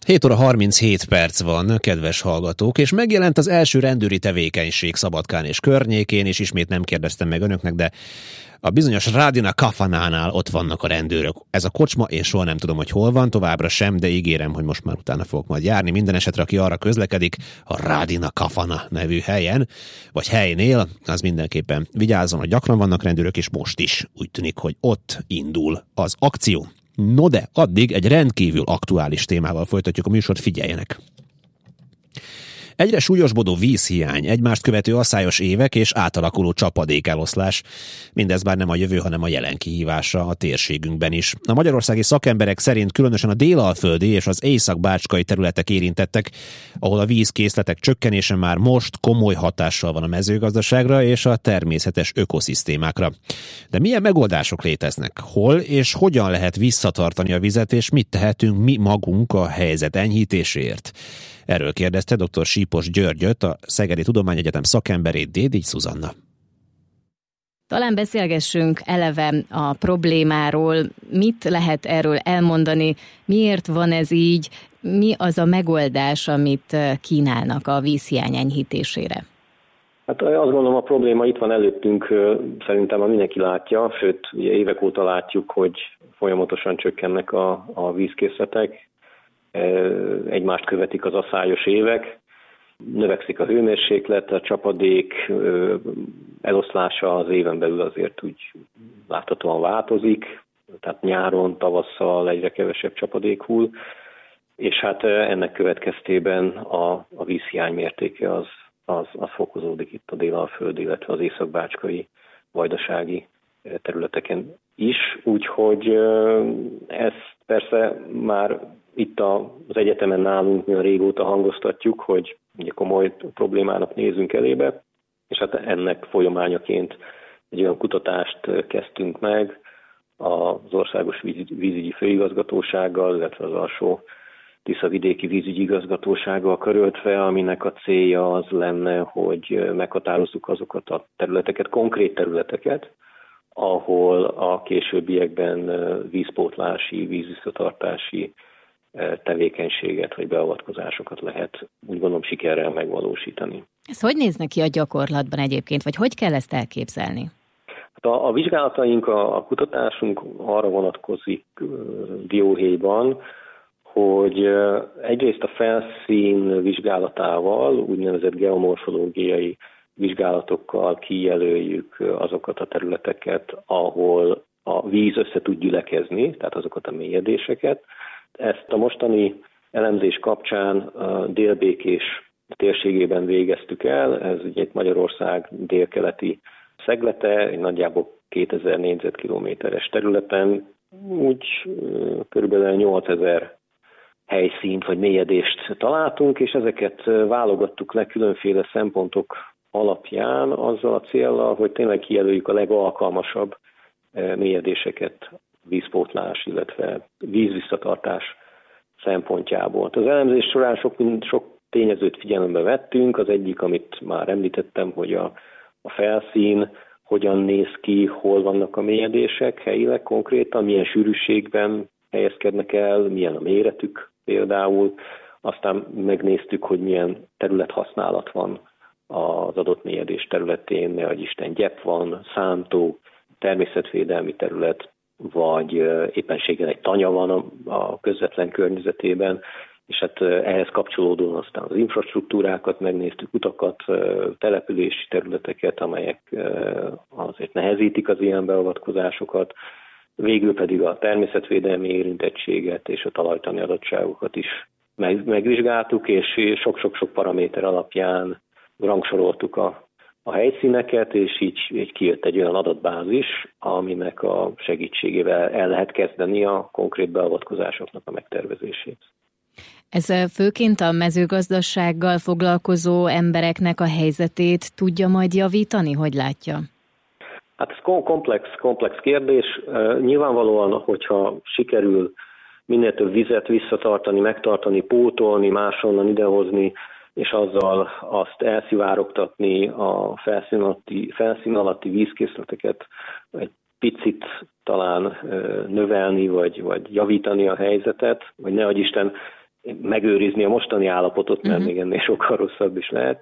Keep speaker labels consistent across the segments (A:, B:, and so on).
A: 7 óra 37 perc van, kedves hallgatók, és megjelent az első rendőri tevékenység Szabadkán és környékén, és ismét nem kérdeztem meg önöknek, de a bizonyos Radina Kafanánál ott vannak a rendőrök. Ez a kocsma, én soha nem tudom, hogy hol van, továbbra sem, de ígérem, hogy most már utána fogok majd járni. Minden esetre, aki arra közlekedik, a Radina Kafana nevű helyen, vagy helynél, az mindenképpen vigyázzon, hogy gyakran vannak rendőrök, és most is úgy tűnik, hogy ott indul az akció. No de, addig egy rendkívül aktuális témával folytatjuk a műsort, figyeljenek! Egyre súlyosbodó vízhiány, egymást követő asszályos évek és átalakuló csapadékeloszlás. Mindez bár nem a jövő, hanem a jelen kihívása a térségünkben is. A magyarországi szakemberek szerint különösen a délalföldi és az észak-bácskai területek érintettek, ahol a vízkészletek csökkenése már most komoly hatással van a mezőgazdaságra és a természetes ökoszisztémákra. De milyen megoldások léteznek? Hol és hogyan lehet visszatartani a vizet, és mit tehetünk mi magunk a helyzet enyhítéséért? Erről kérdezte dr. Sípos Györgyöt, a Szegedi Tudományegyetem szakemberét, Dédigy Zuzanna.
B: Talán beszélgessünk eleve a problémáról, mit lehet erről elmondani, miért van ez így, mi az a megoldás, amit kínálnak a vízhiány enyhítésére?
C: Hát azt gondolom, a probléma itt van előttünk, szerintem mindenki látja, sőt ugye évek óta látjuk, hogy folyamatosan csökkennek a vízkészletek, egymást követik az asszályos évek, növekszik a hőmérséklet, a csapadék eloszlása az éven belül azért úgy láthatóan változik, tehát nyáron, tavasszal egyre kevesebb csapadék hull, és hát ennek következtében a vízhiány mértéke az fokozódik itt a délalföldi, illetve az észak-bácskai, vajdasági területeken is, úgyhogy ezt persze már itt az egyetemen nálunk mi régóta hangoztatjuk, hogy ugye komoly problémának nézünk elébe, és hát ennek folyamányaként egy olyan kutatást kezdtünk meg az Országos Vízügyi Főigazgatósággal, illetve az Alsó Tiszavidéki Vízügyi Igazgatósággal karöltve, aminek a célja az lenne, hogy meghatározzuk azokat a területeket, konkrét területeket, ahol a későbbiekben vízpótlási, vízvisszatartási tevékenységet vagy beavatkozásokat lehet, úgy gondolom, sikerrel megvalósítani.
B: Ez hogy néz ki a gyakorlatban egyébként, vagy hogy kell ezt elképzelni?
C: Hát a vizsgálataink, a kutatásunk arra vonatkozik dióhéjban, hogy egyrészt a felszín vizsgálatával, úgynevezett geomorfológiai vizsgálatokkal kijelöljük azokat a területeket, ahol a víz össze tud gyülekezni, tehát azokat a mélyedéseket. Ezt a mostani elemzés kapcsán a délbékés térségében végeztük el, ez ugye egy Magyarország délkeleti szeglete, egy nagyjából 2000 négyzetkilométeres területen, úgy körülbelül 8000 helyszínt vagy mélyedést találtunk, és ezeket válogattuk le különféle szempontok alapján azzal a céllal, hogy tényleg kijelöljük a legalkalmasabb mélyedéseket vízpótlás, illetve vízvisszatartás szempontjából. Az elemzés során sok tényezőt figyelembe vettünk. Az egyik, amit már említettem, hogy a felszín hogyan néz ki, hol vannak a mélyedések helyileg konkrétan, milyen sűrűségben helyezkednek el, milyen a méretük például. Aztán megnéztük, hogy milyen területhasználat van az adott mélyedés területén, nehogy Isten gyep van, szántó, természetvédelmi terület, vagy éppenséggel egy tanya van a közvetlen környezetében, és hát ehhez kapcsolódóan aztán az infrastruktúrákat megnéztük, utakat, települési területeket, amelyek azért nehezítik az ilyen beavatkozásokat, végül pedig a természetvédelmi érintettséget és a talajtani adottságokat is megvizsgáltuk, és sok-sok paraméter alapján rangsoroltuk a helyszíneket, és így kijött egy olyan adatbázis, aminek a segítségével el lehet kezdeni a konkrét beavatkozásoknak a megtervezését.
B: Ez főként a mezőgazdasággal foglalkozó embereknek a helyzetét tudja majd javítani? Hogy látja?
C: Hát ez komplex kérdés. Nyilvánvalóan, hogyha sikerül minél több vizet visszatartani, megtartani, pótolni, máshonnan idehozni, és azzal azt elszivárogtatni a felszín alatti vízkészleteket, egy picit talán növelni, vagy javítani a helyzetet, vagy nehogy Isten megőrizni a mostani állapotot, mert még ennél sokkal rosszabb is lehet.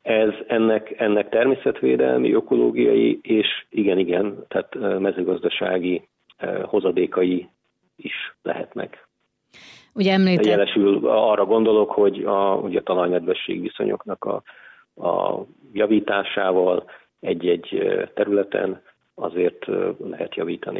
C: Ennek természetvédelmi, ökológiai és igen, tehát mezőgazdasági hozadékai is lehetnek.
B: Ugye
C: jelesül arra gondolok, hogy a talajnedvesség viszonyoknak a javításával egy-egy területen azért lehet javítani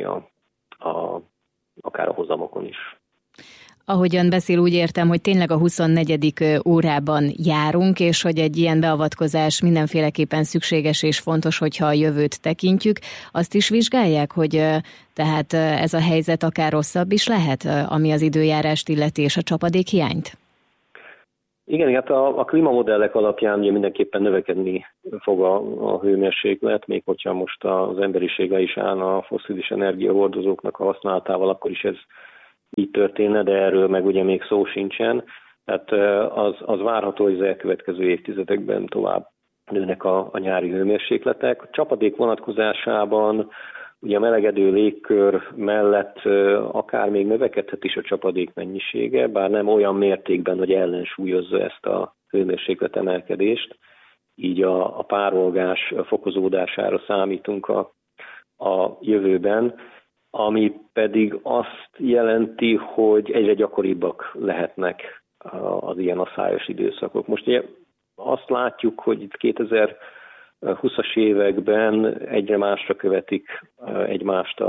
C: akár a hozamokon is.
B: Ahogyan beszél, úgy értem, hogy tényleg a 24. órában járunk, és hogy egy ilyen beavatkozás mindenféleképpen szükséges és fontos, hogyha a jövőt tekintjük. Azt is vizsgálják, hogy tehát ez a helyzet akár rosszabb is lehet, ami az időjárást illeti és a csapadékhiányt?
C: Igen, hát a klímamodellek alapján ugye mindenképpen növekedni fog a hőmérséklet, még hogyha most az emberiség le is állna a fosszilis energiahordozóknak a használatával, akkor is ez így történne, de erről meg ugye még szó sincsen. Tehát az várható, hogy az elkövetkező évtizedekben tovább nőnek a nyári hőmérsékletek. A csapadék vonatkozásában ugye a melegedő légkör mellett akár még növekedhet is a csapadék mennyisége, bár nem olyan mértékben, hogy ellensúlyozza ezt a hőmérséklet emelkedést. Így a párolgás fokozódására számítunk a jövőben, ami pedig azt jelenti, hogy egyre gyakoribbak lehetnek az ilyen aszályos időszakok. Most ugye azt látjuk, hogy itt 2020-as években egyre másra követik egymást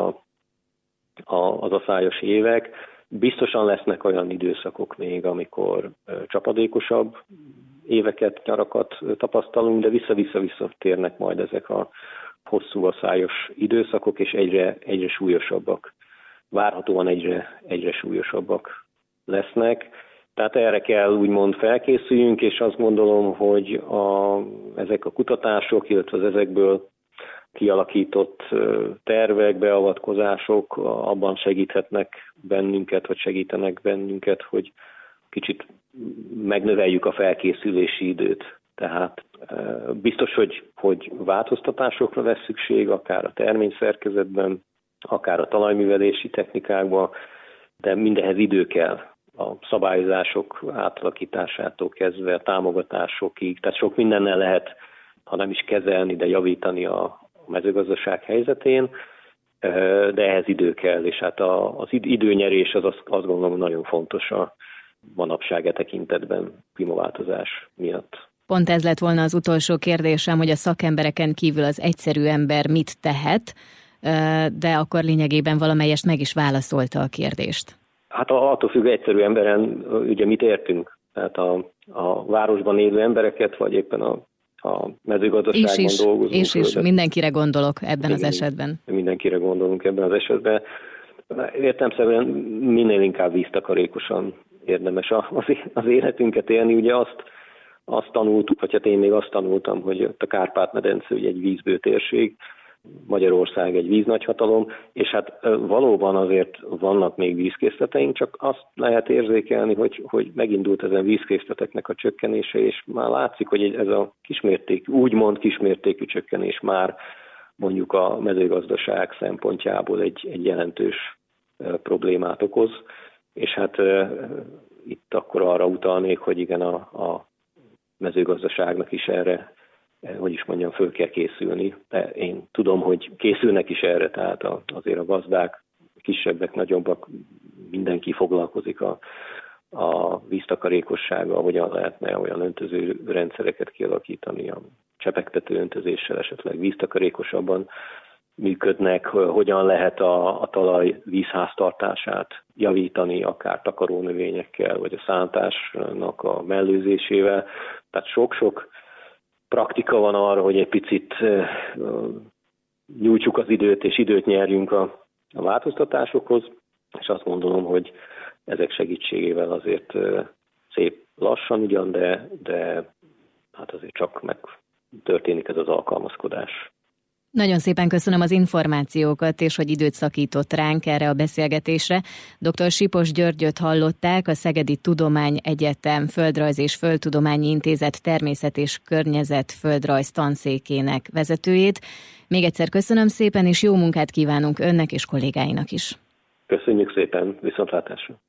C: az aszályos évek. Biztosan lesznek olyan időszakok még, amikor csapadékosabb éveket, nyarakat tapasztalunk, de vissza-vissza térnek majd ezek a hosszú aszályos időszakok, és egyre súlyosabbak. Várhatóan egyre súlyosabbak lesznek. Tehát erre kell úgymond felkészüljünk, és azt gondolom, hogy ezek a kutatások, illetve az ezekből kialakított tervek, beavatkozások abban segítenek bennünket, hogy kicsit megnöveljük a felkészülési időt. Tehát biztos, hogy változtatásokra lesz szükség, akár a terményszerkezetben, akár a talajművelési technikákban, de mindenhez idő kell. A szabályozások átalakításától kezdve a támogatásokig, tehát sok mindennel lehet, ha nem is kezelni, de javítani a mezőgazdaság helyzetén, de ehhez idő kell, és hát az időnyerés az azt gondolom nagyon fontos a manapság tekintetben klímaváltozás miatt.
B: Pont ez lett volna az utolsó kérdésem, hogy a szakembereken kívül az egyszerű ember mit tehet, de akkor lényegében valamelyest meg is válaszolta a kérdést. Hát
C: attól függ, egyszerű emberen ugye mit értünk. Tehát a városban élő embereket, vagy éppen a mezőgazdaságban dolgozó.
B: És mindenkire gondolok ebben az esetben.
C: Mindenkire gondolunk ebben az esetben. Értelemszerűen minél inkább víztakarékosan érdemes az életünket élni. Ugye azt tanultuk, vagy hát én még azt tanultam, hogy a Kárpát-medence ugye egy vízbő térség, Magyarország egy víznagyhatalom, és hát valóban azért vannak még vízkészleteink, csak azt lehet érzékelni, hogy megindult ezen vízkészleteknek a csökkenése, és már látszik, hogy ez a úgymond kismértékű csökkenés már mondjuk a mezőgazdaság szempontjából egy jelentős problémát okoz, és hát itt akkor arra utalnék, hogy igen, a mezőgazdaságnak is erre, föl kell készülni. De én tudom, hogy készülnek is erre, tehát azért a gazdák, kisebbek, nagyobbak, mindenki foglalkozik a víztakarékossággal, hogyan lehetne olyan öntöző rendszereket kialakítani, a csepegtető öntözéssel esetleg víztakarékosabban működnek, hogyan lehet a talaj vízháztartását javítani, akár takarónövényekkel, vagy a szántásnak a mellőzésével. Tehát sok-sok praktika van arra, hogy egy picit nyújtsuk az időt, és időt nyerjünk a változtatásokhoz, és azt gondolom, hogy ezek segítségével azért szép lassan ugyan, de hát azért csak meg történik ez az alkalmazkodás.
B: Nagyon szépen köszönöm az információkat, és hogy időt szakított ránk erre a beszélgetésre. Dr. Sipos Györgyöt hallották, a Szegedi Tudományegyetem Földrajz és Földtudományi Intézet Természet és Környezet Földrajz tanszékének vezetőjét. Még egyszer köszönöm szépen, és jó munkát kívánunk önnek és kollégáinak is.
C: Köszönjük szépen, viszontlátásra!